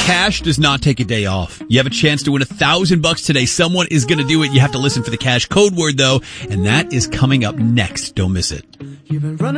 Cash does not take a day off. You have a chance to win $1,000 today. Someone is going to do it. You have to listen for the cash code word, though, and that is coming up next. Don't miss it.